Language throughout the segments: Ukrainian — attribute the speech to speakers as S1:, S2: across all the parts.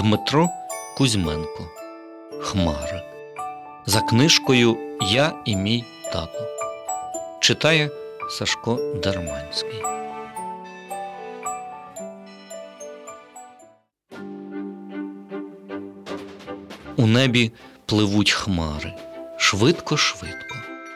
S1: Дмитро Кузьменко. Хмари. За книжкою «Я і мій тато». Читає Сашко Дерманський. У небі пливуть хмари. Швидко-швидко.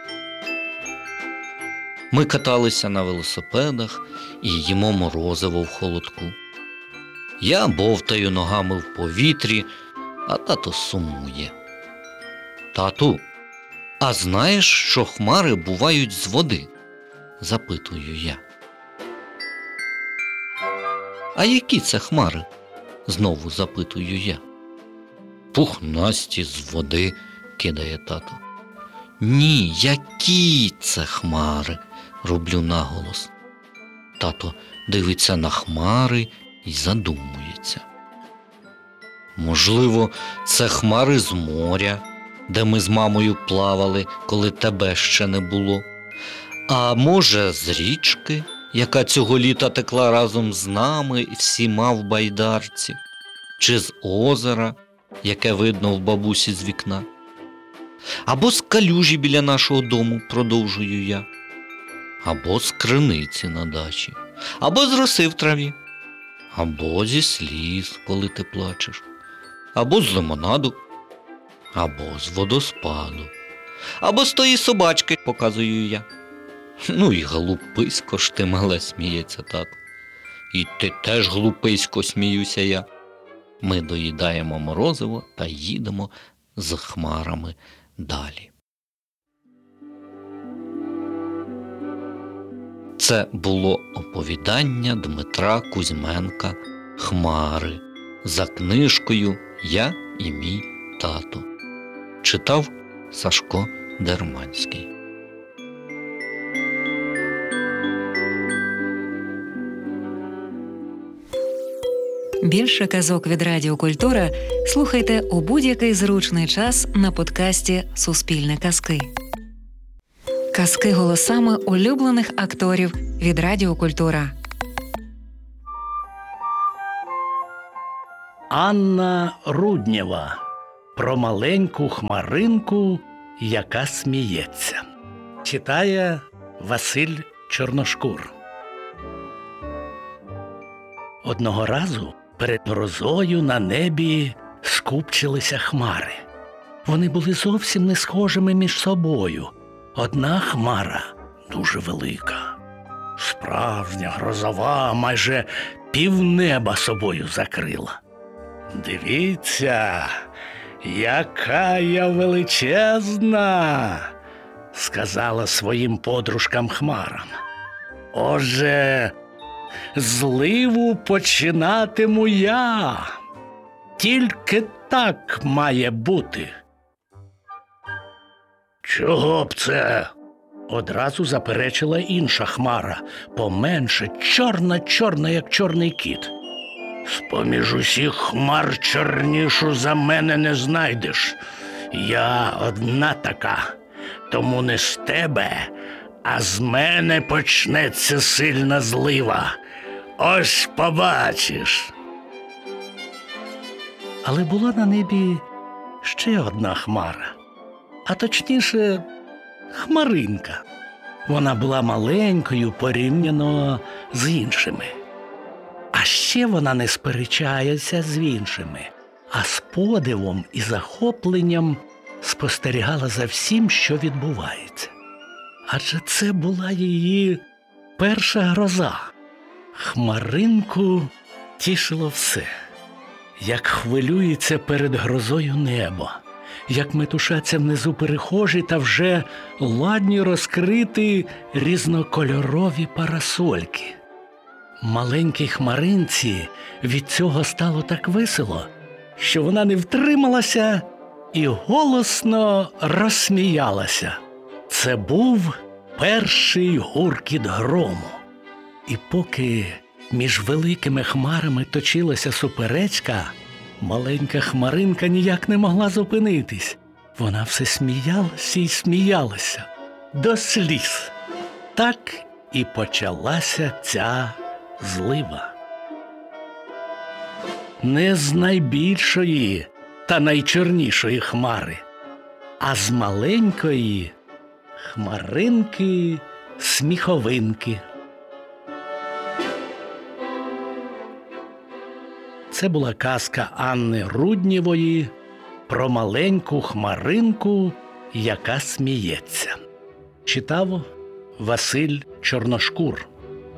S1: Ми каталися на велосипедах і їмо морозиво в холодку. Я бовтаю ногами в повітрі, а тато сумує. Тату, а знаєш, що хмари бувають з води? Запитую я. А які це хмари? Знову запитую я. Пухнасті з води, кидає тато. Ні, які це хмари? Роблю наголос. Тато дивиться на хмари і задумується. Можливо, це хмари з моря, де ми з мамою плавали, коли тебе ще не було. А може, з річки, яка цього літа текла разом з нами і всіма в байдарці. Чи з озера, яке видно в бабусі з вікна. Або з калюжі біля нашого дому, продовжую я. Або з криниці на дачі. Або з роси в траві. Або зі сліз, коли ти плачеш. Або з лимонаду. Або з водоспаду. Або з тої собачки, показую я. Ну і глуписько ж ти мале, сміється тато. І ти теж глуписько, сміюся я. Ми доїдаємо морозиво та їдемо з хмарами далі. Це було оповідання Дмитра Кузьменка «Хмари» за книжкою «Я і мій тато». Читав Сашко Дерманський.
S2: Більше казок від Радіо Культура слухайте у будь-який зручний час на подкасті «Суспільне казки». Казки голосами улюблених акторів від Радіо Культура.
S3: Анна Руднєва. Про маленьку хмаринку, яка сміється. Читає Василь Чорношкур. Одного разу перед грозою на небі скупчилися хмари. Вони були зовсім не схожими між собою. Одна хмара дуже велика. Справжня грозова майже півнеба собою закрила. «Дивіться, яка я величезна!» – сказала своїм подружкам хмарам. «Отже, зливу починатиму я. Тільки так має бути». «Чого б це?» – одразу заперечила інша хмара, поменше, чорна, як чорний кіт. «З-поміж усіх хмар чорнішу за мене не знайдеш. Я одна така, тому не з тебе, а з мене почнеться сильна злива. Ось побачиш». Але була на небі ще одна хмара, а точніше хмаринка. Вона була маленькою порівняно з іншими. А ще вона не сперечається з іншими, а з подивом і захопленням спостерігала за всім, що відбувається. Адже це була її перша гроза. Хмаринку тішило все. Як хвилюється перед грозою небо, як метушаться внизу перехожі та вже ладні розкрити різнокольорові парасольки. Маленькій хмаринці від цього стало так весело, що вона не втрималася і голосно розсміялася. Це був перший гуркіт грому. І поки між великими хмарами точилася суперечка, маленька хмаринка ніяк не могла зупинитись. Вона все сміялася і сміялася до сліз. Так і почалася ця злива. не з найбільшої та найчорнішої хмари, а з маленької хмаринки-сміховинки. Це була казка Анни Руднєвої про маленьку хмаринку, яка сміється. Читав Василь Чорношкур.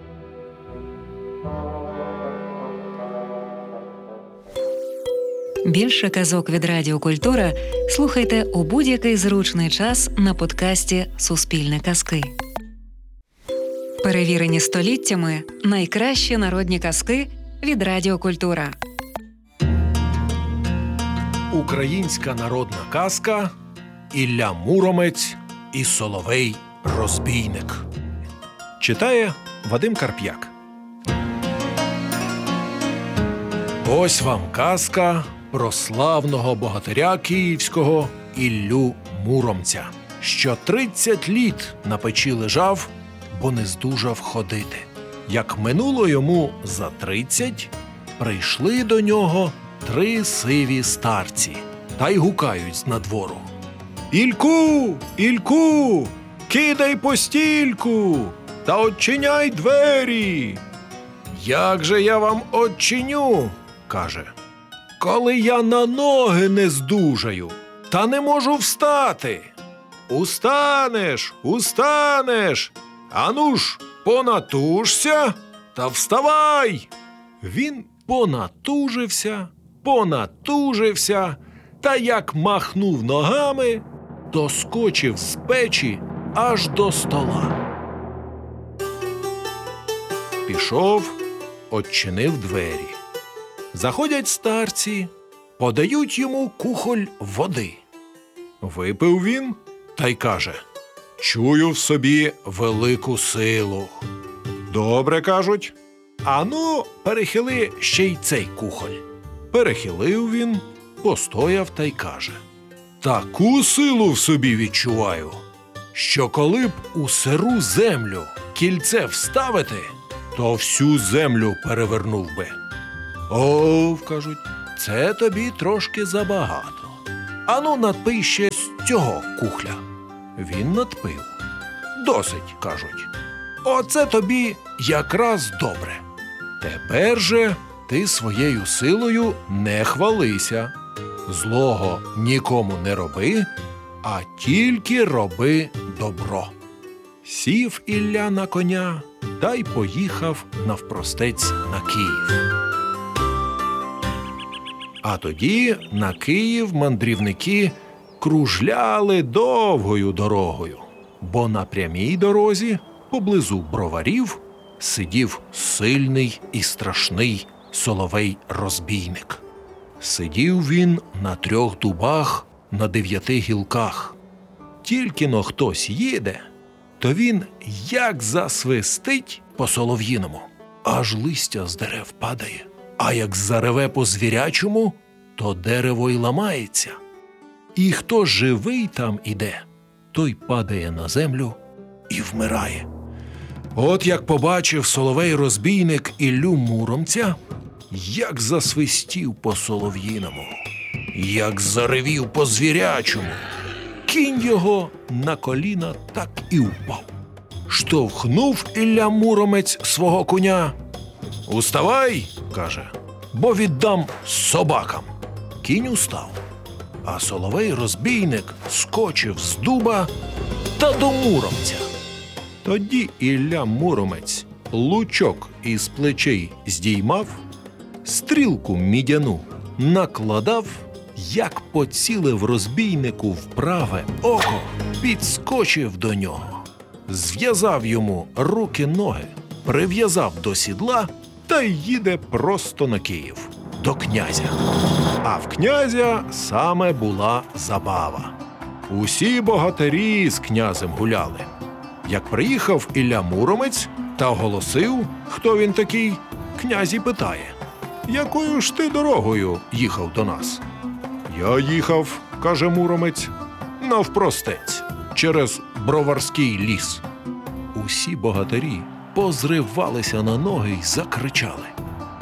S2: Більше казок від Радіо Культура слухайте у будь-який зручний час на подкасті «Суспільне казки». Перевірені століттями найкращі народні казки від Радіо Культура.
S4: Українська народна казка «Ілля Муромець і Соловей-розбійник». Читає Вадим Карп'як. Ось вам казка про славного богатиря київського Іллю Муромця, що 30 літ на печі лежав, бо не здужав ходити. Як минуло йому за 30, прийшли до нього 3 сиві старці та й гукають з надвору: «Ільку! Ільку! Кидай постільку та odчиняй двері!» «Як же я вам odчиню?» – каже. «Коли я на ноги не здужаю та не можу встати!» «Устанеш, устанеш! Ану ж, понатужся та вставай!» Він понатужився, та як махнув ногами, то скочив з печі аж до стола. Пішов, odчинив двері. Заходять старці, подають йому кухоль води. Випив він та й каже: «Чую в собі велику силу». «Добре, – кажуть, – ану, перехили ще й цей кухоль». Перехилив він, постояв та й каже: «Таку силу в собі відчуваю, що коли б у сиру землю кільце вставити, то всю землю перевернув би». «О, – кажуть, – це тобі трошки забагато. Ану, надпий ще з цього кухля». Він надпив. «Досить, – кажуть, – оце тобі якраз добре. Тепер же ти своєю силою не хвалися. Злого нікому не роби, а тільки роби добро». Сів Ілля на коня та й поїхав навпростець на Київ. А тоді на Київ мандрівники кружляли довгою дорогою, бо на прямій дорозі, поблизу броварів, сидів сильний і страшний Соловей-розбійник. Сидів він на 3 дубах на 9 гілках. Тільки-но хтось їде, то він як засвистить по солов'їному, аж листя з дерев падає, а як зареве по звірячому, то дерево й ламається. І хто живий там іде, той падає на землю і вмирає. От як побачив Соловей-розбійник Іллю Муромця, як засвистів по солов'їному, як заревів по звірячому, кінь його на коліна так і впав. Штовхнув Ілля Муромець свого коня. «Уставай, – каже, – бо віддам собакам». Кінь устав, а Соловей-розбійник скочив з дуба та до Муромця. Тоді Ілля Муромець лучок із плечей здіймав, стрілку мідяну накладав, як поцілив розбійнику в праве око, підскочив до нього, зв'язав йому руки-ноги, прив'язав до сідла та й їде просто на Київ, до князя. А в князя саме була забава. Усі богатирі з князем гуляли. Як приїхав Ілля Муромець та оголосив, хто він такий, князь і питає: «Якою ж ти дорогою їхав до нас?» «Я їхав, – каже Муромець, – навпростець, через Броварський ліс». Усі богатирі позривалися на ноги й закричали: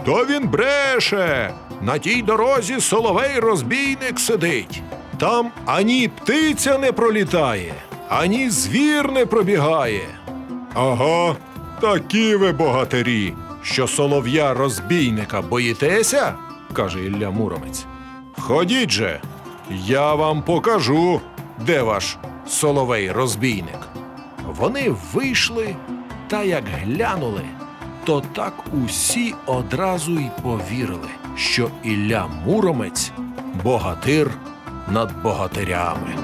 S4: То він бреше. На тій дорозі соловей-розбійник сидить. Там ані птиця не пролітає, ані звір не пробігає. Ага, такі ви богатирі, що солов'я-розбійника боїтеся, каже Ілля Муромець. Ходіть же, я вам покажу, де ваш соловей-розбійник. Вони вийшли, та як глянули, то так усі одразу й повірили, що Ілля Муромець – богатир над богатирями.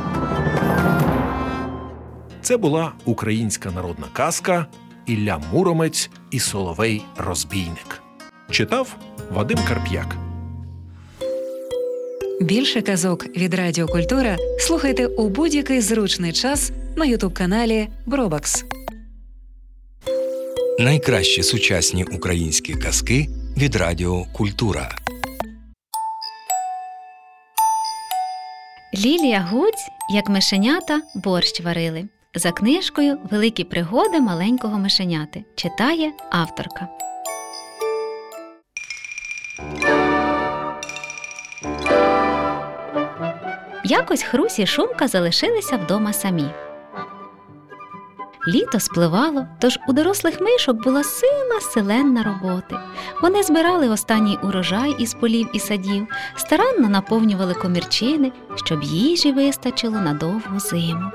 S4: Це була українська народна казка «Ілля Муромець і соловей-розбійник». Читав Вадим Карп'як.
S2: Більше казок від Радіо Культура слухайте у будь-який зручний час на ютуб-каналі Бробакс.
S5: Найкращі сучасні українські казки від Радіо Культура.
S6: Лілія Гуць, як мишенята, борщ варили. За книжкою «Великі пригоди маленького мишеняти» читає авторка. Якось Хрусь і Шумка залишилися вдома самі. Літо спливало, тож у дорослих мишок була селенна роботи. Вони збирали останній урожай із полів і садів, старанно наповнювали комірчини, щоб їжі вистачило на довгу зиму.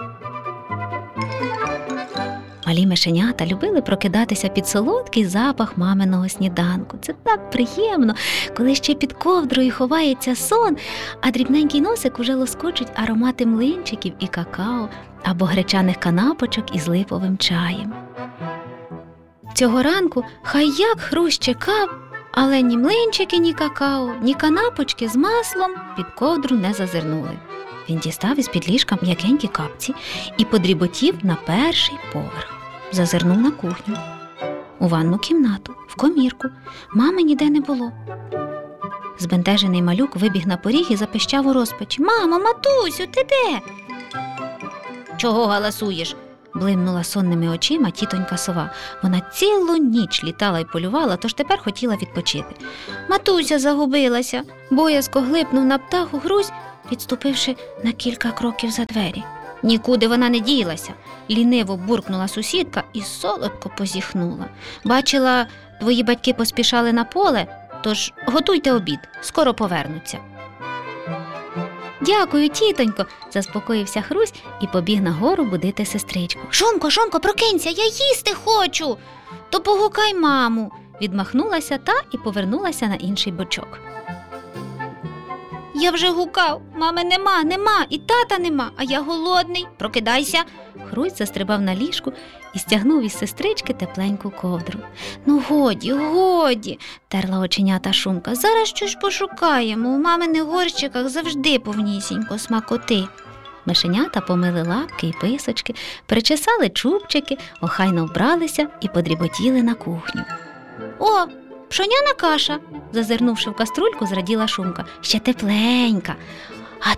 S6: Малі мишенята любили прокидатися під солодкий запах маминого сніданку. Це так приємно, коли ще під ковдрою ховається сон, а дрібненький носик уже лоскочуть аромати млинчиків і какао або гречаних канапочок із липовим чаєм. Цього ранку хай як Хрусь чекав, але ні млинчики, ні какао, ні канапочки з маслом під ковдру не зазирнули. Він дістав із-під ліжка м'якенькі капці і подріботів на перший поверх. Зазирнув на кухню, у ванну кімнату, в комірку. Мами ніде не було. Збентежений малюк вибіг на поріг і запищав у розпачі: «Мамо, матусю, ти де?» «Чого галасуєш?» – блимнула сонними очима тітонька сова. Вона цілу ніч літала й полювала, тож тепер хотіла відпочити. «Матуся загубилася», – боязко глипнув на птаху Хрусь, відступивши на кілька кроків за двері. «Нікуди вона не ділася», – ліниво буркнула сусідка і солодко позіхнула. «Бачила, твої батьки поспішали на поле, тож готуйте обід, скоро повернуться». «Дякую, тітонько», – заспокоївся Хрусь і побіг нагору будити сестричку. «Шумко, прокинься, я їсти хочу!» «То погукай маму», – відмахнулася та і повернулася на інший бочок. «Я вже гукав, мами нема, і тата нема, а я голодний, прокидайся!» Хрусь застрибав на ліжку і стягнув із сестрички тепленьку ковдру. «Ну годі!» – терла оченята Шумка. «Зараз щось пошукаємо, у маминих горщиках завжди повнісінько смакоти». Мишенята помили лапки й писочки, причесали чубчики, охайно вбралися і подріботіли на кухню. «О, пшоняна каша!» – зазирнувши в каструльку, зраділа Шумка. «Ще тепленька. А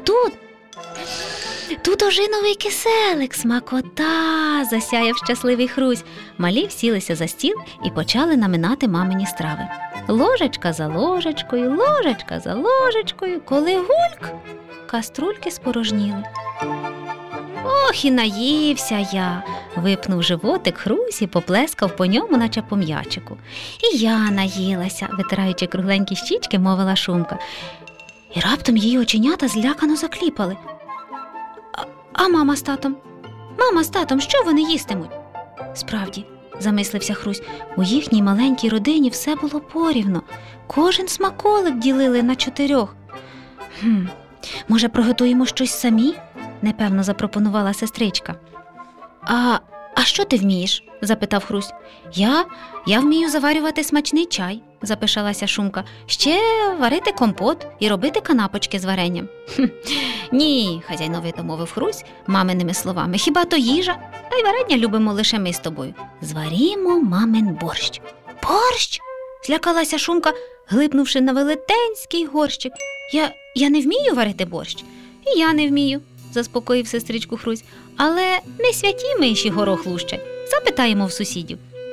S6: тут ожиновий киселик, смакота!» – засяяв щасливий Хрусь. Малі всілися за стіл і почали наминати мамині страви. Ложечка за ложечкою, коли гульк, каструльки спорожніли. «Ох, і наївся я!» – випнув животик Хрусь і поплескав по ньому, наче по м'ячику. «І я наїлася!» – витираючи кругленькі щічки, мовила Шумка. І раптом її оченята злякано закліпали. «А мама з татом? Мама з татом, що вони їстимуть?» Справді, замислився Хрусь, у їхній маленькій родині все було порівно. Кожен смаколик ділили на 4. Може, приготуємо щось самі? Непевно запропонувала сестричка. А що ти вмієш? Запитав Хрусь. Я вмію заварювати смачний чай, запишалася Шумка. Ще варити компот і робити канапочки з варенням. Ні, хазяйновито мовив Хрусь маминими словами. Хіба то їжа? Та й варення любимо лише ми з тобою. Зварімо мамин борщ. Борщ? Злякалася Шумка, глипнувши на велетенський горщик. Я не вмію варити борщ. І я не вмію, заспокоїв сестричку Хрусь. Але не святі миші горох лущать. Запитаємо в сусідів.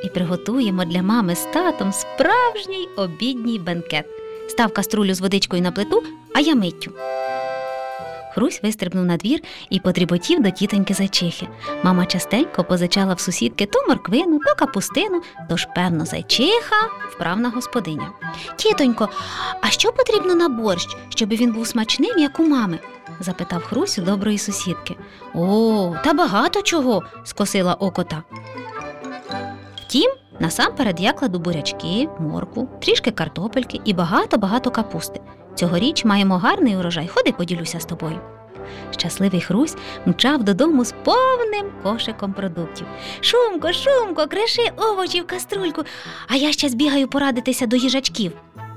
S6: і приготуємо для мами з татом справжній обідній бенкет. Став каструлю з водичкою на плиту, а я миттю. Хрусь вистрибнув на двір і подріботів до тітоньки Зайчихи. Мама частенько позичала в сусідки то морквину, то капустину, тож, певно, Зайчиха – вправна господиня. «Тітонько, а що потрібно на борщ, щоб він був смачним, як у мами?» – запитав Хрусь у доброї сусідки. «О, та багато чого!» – скосила око та. Втім, насамперед я кладу бурячки, моркву, трішки картопельки і багато-багато капусти. Цьогоріч маємо гарний урожай, ходи поділюся з тобою. Щасливий Хрусь мчав додому з повним кошиком продуктів. «Шумко, Шумко, криши овочі в каструльку, а я ще збігаю порадитися до їжачків».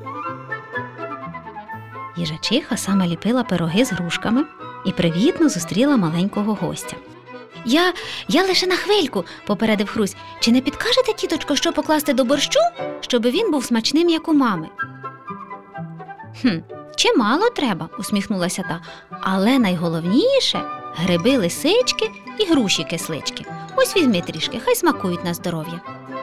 S6: Їжачиха саме ліпила пироги з грушками і привітно зустріла маленького гостя. Я лише на хвильку», – попередив Хрусь. «Чи не підкажете, тіточко, що покласти до борщу, щоб він був смачним, як у мами?» «Чимало треба», – усміхнулася та. «Але найголовніше – гриби лисички і груші кислички. Ось візьми трішки, хай смакують на здоров'я».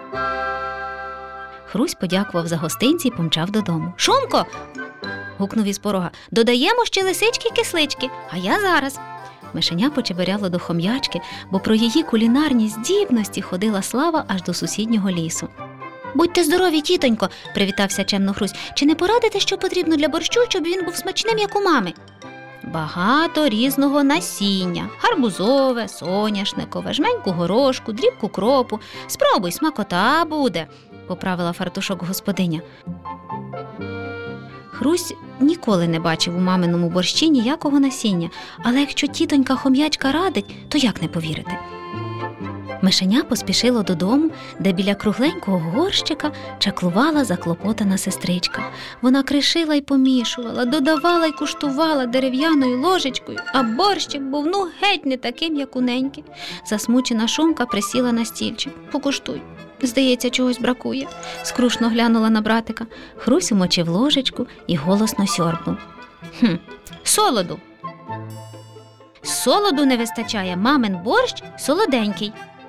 S6: Хрусь подякував за гостинці і помчав додому. «Шумко!» – гукнув із порога. «Додаємо ще лисички й кислички, а я зараз». Мишеня почеберяло до хом'ячки, бо про її кулінарні здібності ходила слава аж до сусіднього лісу. «Будьте здорові, тітонько!» – привітався чемно Хрусь. «Чи не порадите, що потрібно для борщу, щоб він був смачним, як у мами?» «Багато різного насіння – гарбузове, соняшникове, жменьку горошку, дрібку кропу. Спробуй, смакота буде!» – поправила фартушок господиня. Хрусь ніколи не бачив у маминому борщі ніякого насіння, але якщо тітонька-хом'ячка радить, то як не повірити? Мишеня поспішило додому, де біля кругленького горщика чаклувала заклопотана сестричка. Вона кришила й помішувала, додавала й куштувала дерев'яною ложечкою, а борщик був геть не таким, як у неньки. Засмучена Шумка присіла на стільчик. «Покуштуй. Здається, чогось бракує», – скрушно глянула на братика. Хрусь умочив ложечку і голосно сьорбнув. «Солоду. Солоду не вистачає, мамин борщ солоденький».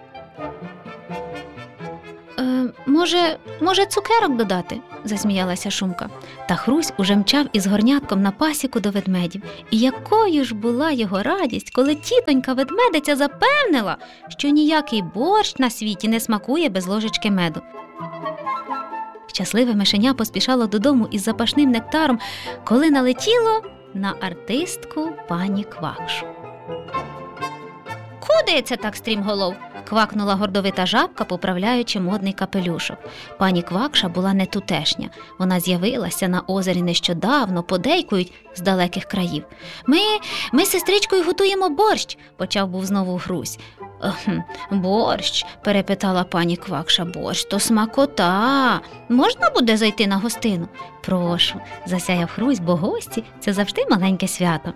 S6: Може, цукерок додати?» – засміялася Шумка. Та Хрусь уже мчав із горнятком на пасіку до ведмедів. І якою ж була його радість, коли тітонька-ведмедиця запевнила, що ніякий борщ на світі не смакує без ложечки меду. Щасливе мишеня поспішало додому із запашним нектаром, коли налетіло на артистку пані Квакшу. «Куди це так, стрімголов?» – квакнула гордовита жабка, поправляючи модний капелюшок. Пані Квакша була не тутешня. Вона з'явилася на озері нещодавно, подейкують, з далеких країв. Ми з сестричкою готуємо борщ, почав був знову Хрусь. «Борщ?» – перепитала пані Квакша. «Борщ – то смакота. Можна буде зайти на гостину?» «Прошу», – засяяв Хрусь, бо гості – це завжди маленьке свято.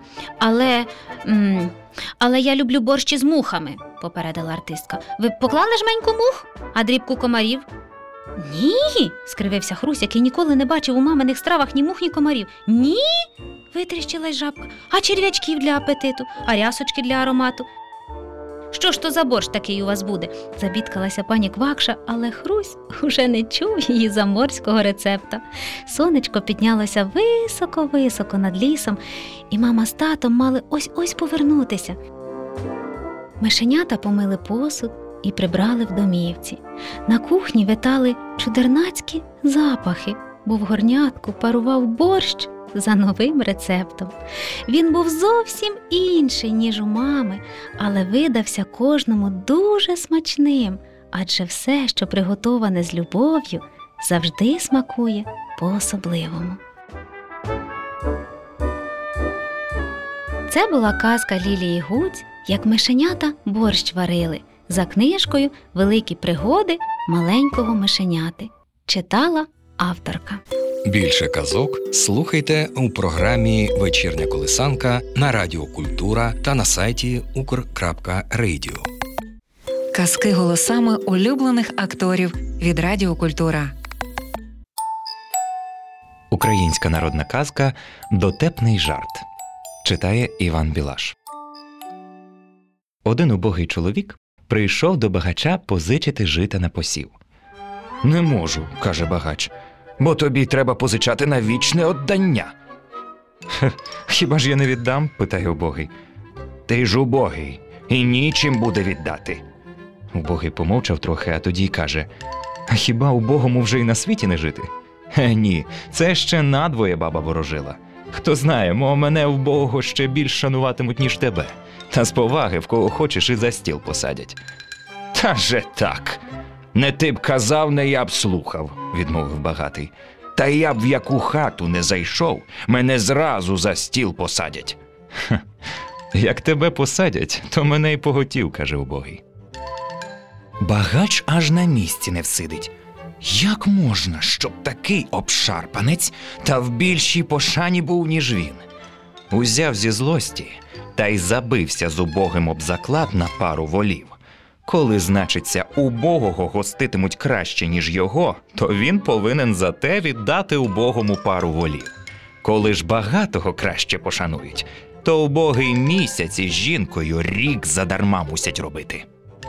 S6: Але я люблю борщ із мухами», – попередила артистка. «Ви поклали жменьку мух? А дрібку комарів?» «Ні», – скривився Хрусь, який ніколи не бачив у маминих стравах ні мух, ні комарів. «Ні?» – витріщилась жабка. «А черв'ячків для апетиту? А рясочки для аромату?» «Що ж то за борщ такий у вас буде?» – забідкалася пані Квакша, але Хрусь уже не чув її заморського рецепта. Сонечко піднялося високо-високо над лісом, і мама з татом мали ось-ось повернутися. Мишенята помили посуд і прибрали в домівці. На кухні витали чудернацькі запахи, бо в горнятку парував борщ за новим рецептом. Він був зовсім інший, ніж у мами, але видався кожному дуже смачним, адже все, що приготоване з любов'ю, завжди смакує по-особливому. Це була казка Лілії Гуць «Як мишенята борщ варили» за книжкою «Великі пригоди маленького мишеняти». Читала авторка.
S5: Більше казок слухайте у програмі «Вечірня колисанка» на Радіо Культура та на сайті ukr.radio.
S2: Казки голосами улюблених акторів від Радіо Культура.
S7: Українська народна казка «Дотепний жарт». Читає Іван Білаш. Один убогий чоловік прийшов до багача позичити жита на посів.
S5: Не можу, каже багач, бо тобі треба позичати на вічне оддання.
S7: Хіба ж я не віддам? Питає убогий.
S5: Ти ж убогий, і нічим буде віддати.
S7: Убогий помовчав трохи, а тоді й каже: а хіба убогому вже й на світі не жити? Ні, це ще надвоє баба ворожила. Хто знає, мо мене вбогого ще більш шануватимуть, ніж тебе. Та з поваги, в кого хочеш, і за стіл посадять.
S5: Та же так. Не ти б казав, не я б слухав, відмовив багатий. Та я б в яку хату не зайшов, мене зразу за стіл посадять.
S7: Як тебе посадять, то мене й поготів, каже убогий.
S5: Багач аж на місці не всидить. Як можна, щоб такий обшарпанець та в більшій пошані був, ніж він?
S7: Узяв зі злості та й забився з убогим об заклад на пару волів. Коли, значиться, убогого гоститимуть краще, ніж його, то він повинен за те віддати убогому пару волів. Коли ж багатого краще пошанують, то убогий місяць із жінкою рік задарма мусять робити.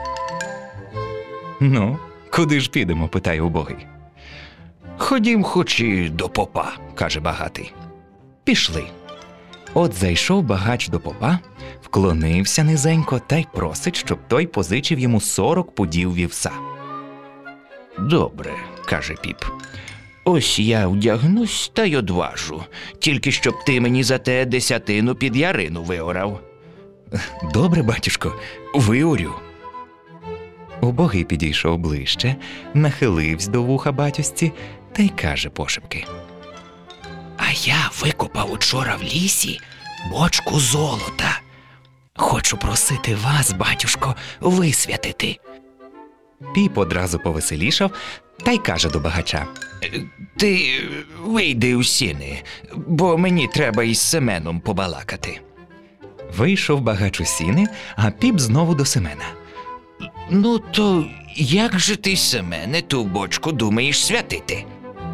S7: Ну, куди ж підемо, питає убогий.
S5: Ходім хоч і до попа, каже багатий.
S7: Пішли. От зайшов багач до попа, вклонився низенько та й просить, щоб той позичив йому 40 пудів вівса.
S5: Добре, каже піп. Ось я вдягнусь та й одважу, тільки щоб ти мені за те 10 під ярину виорав.
S7: Добре, батюшко, виорю. Убогий підійшов ближче, нахилився до вуха батюсці та й каже пошепки:
S5: А я викопав учора в лісі бочку золота. Хочу просити вас, батюшко, висвятити.
S7: Піп одразу повеселішав та й каже до багача:
S5: Ти вийди у сіни, бо мені треба із Семеном побалакати.
S7: Вийшов багач у сіни, а Піп знову до Семена.
S5: Ну то як же ти, Семене, ту бочку думаєш святити?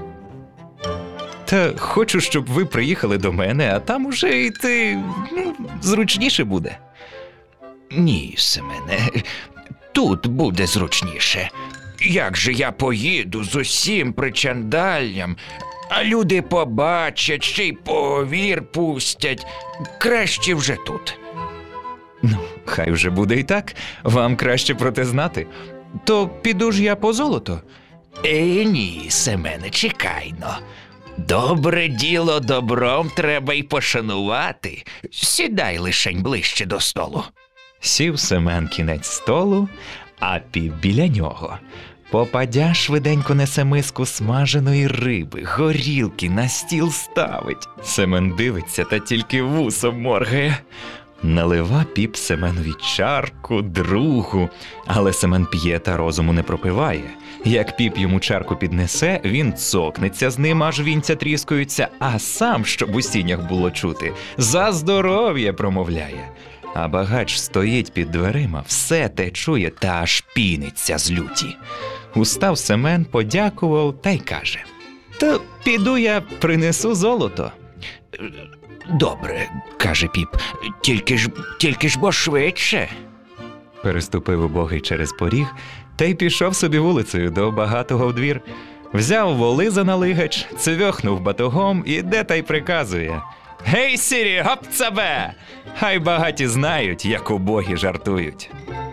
S7: Та хочу, щоб ви приїхали до мене, а там уже йти зручніше буде.
S5: Ні, Семене, тут буде зручніше. Як же я поїду з усім причандаллям, а люди побачать, ще й поговір пустять. Краще вже тут.
S7: Ну, хай вже буде і так, вам краще про те знати. То піду ж я по золото.
S5: Ні, Семене, чекай-но. Добре діло добром треба й пошанувати. Сідай лишень ближче до столу.
S7: Сів Семен кінець столу, а Піп біля нього. Попадя швиденько несе миску смаженої риби, горілки на стіл ставить. Семен дивиться та тільки вусом моргає. Налива Піп Семенові чарку, другу, але Семен п'є та розуму не пропиває. Як Піп йому чарку піднесе, він цокнеться з ним, аж вінця тріскаються, а сам, щоб у сінях було чути, за здоров'я промовляє. А багач стоїть під дверима, все те чує та аж піниться з люті. Устав Семен, подякував та й каже: «То піду я принесу золото».
S5: Добре, каже Піп, тільки ж бо швидше.
S7: Переступив убогий через поріг та й пішов собі вулицею до багатого в двір. Взяв воли за налигач, цвьохнув батогом, іде та й приказує: «Гей, сірі, гоп-цабе!» Хай багаті знають, як убогі жартують.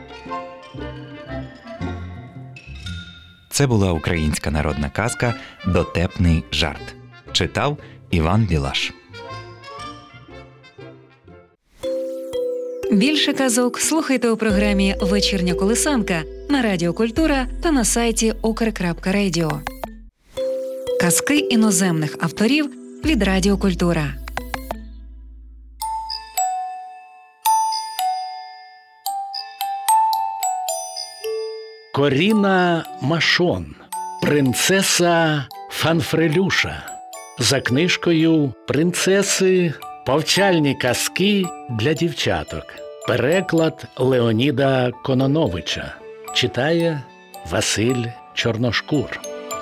S7: Це була українська народна казка «Дотепний жарт». Читав Іван Білаш.
S2: Більше казок слухайте у програмі «Вечірня колисанка» на Радіо Культура та на сайті ukr.radio. Казки іноземних авторів від Радіо Культура.
S3: Коріна Машон. Принцеса Фанфрелюша. За книжкою «Принцеси. Повчальні казки для дівчаток». Переклад Леоніда Кононовича. Читає Василь Чорношкур.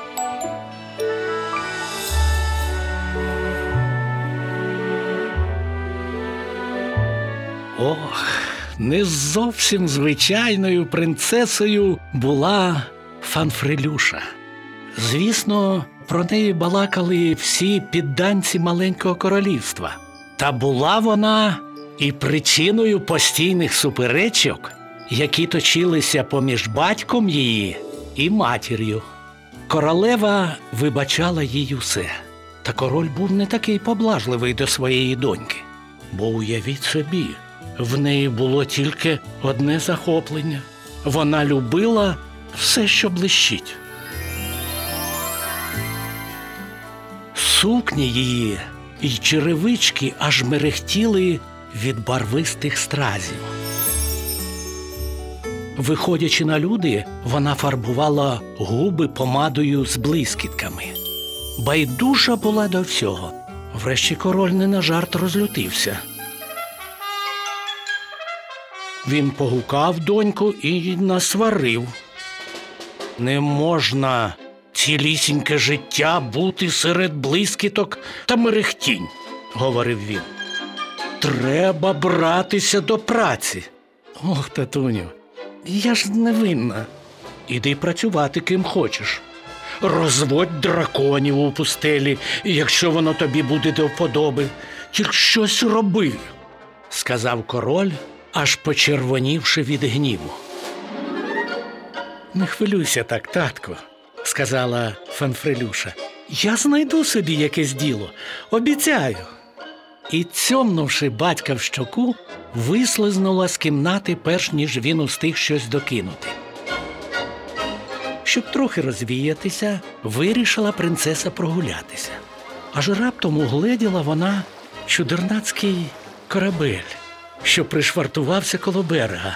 S3: Ох, не зовсім звичайною принцесою була Фанфрелюша. Звісно, про неї балакали всі підданці маленького королівства. Та була вона і причиною постійних суперечок, які точилися поміж батьком її і матір'ю. Королева вибачала їй усе. Та король був не такий поблажливий до своєї доньки. Бо уявіть собі, в неї було тільки одне захоплення. Вона любила все, що блищить. Сукні її і черевички аж мерехтіли від барвистих стразів. Виходячи на люди, вона фарбувала губи помадою з блискітками. Байдужа була до всього. Врешті король не на жарт розлютився. Він погукав доньку і насварив. Не можна цілісіньке життя бути серед блискіток та мерехтінь, говорив він. Треба братися до праці. Ох, татуню, я ж невинна. Іди працювати ким хочеш. Розводь драконів у пустелі, якщо воно тобі буде до вподоби. Тільки щось роби, сказав король, аж почервонівши від гніву. Не хвилюйся так, татко, сказала Фанфрелюша. Я знайду собі якесь діло, обіцяю. І, цьомнувши батька в щоку, вислизнула з кімнати, перш ніж він устиг щось докинути. Щоб трохи розвіятися, вирішила принцеса прогулятися. Аж раптом угледіла вона чудернацький корабель, що пришвартувався коло берега.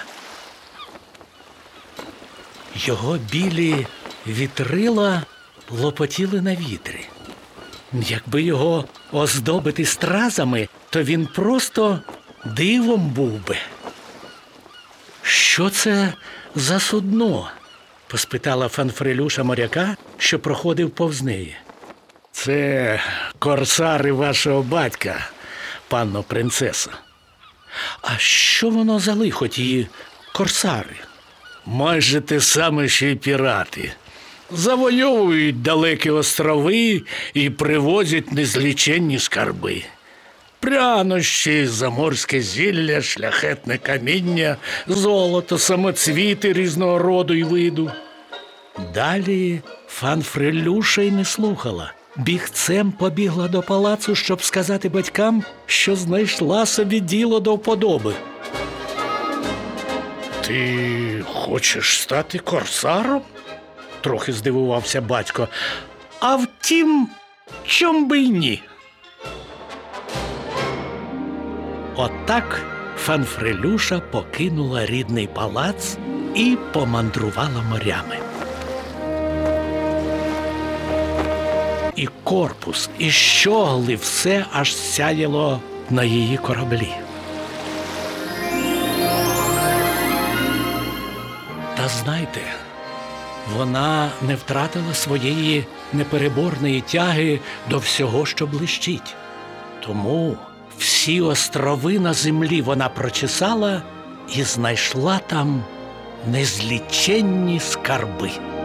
S3: Його білі вітрила лопотіли на вітрі. Якби його оздобити стразами, то він просто дивом був би. «Що це за судно?» – поспитала Фанфрелюша моряка, що проходив повз неї. «Це корсари вашого батька, панно принцесо». «А що воно за лихо, ті корсари?» «Майже те саме, що й пірати. Завойовують далекі острови і привозять незліченні скарби. Прянощі, заморське зілля, шляхетне каміння, золото, самоцвіти різного роду й виду». Далі Фанфрелюша й не слухала. Бігцем побігла до палацу, щоб сказати батькам, що знайшла собі діло до вподоби. «Ти хочеш стати корсаром?» – трохи здивувався батько. «А втім, чом би й ні?» Отак Фанфрелюша покинула рідний палац і помандрувала морями. І корпус, і щогли – все аж сяяло на її кораблі. Та знайте, вона не втратила своєї непереборної тяги до всього, що блищить. Тому всі острови на землі вона прочесала і знайшла там незліченні скарби.